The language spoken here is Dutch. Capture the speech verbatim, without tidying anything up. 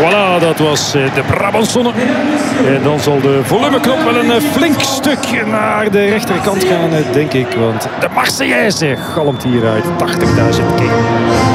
Voilà, dat was de Brabantsonne. En dan zal de volumeknop wel een flink stuk naar de rechterkant gaan, denk ik. Want de Marseillaise galmt hier uit tachtigduizend keer.